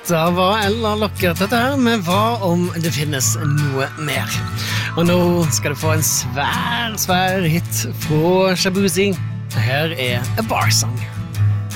Dette var Ella Lockert, dette her, men hva om det finnes noe mer? Og nå skal du få en svær hit fra Shaboozey. Her A Bar Song.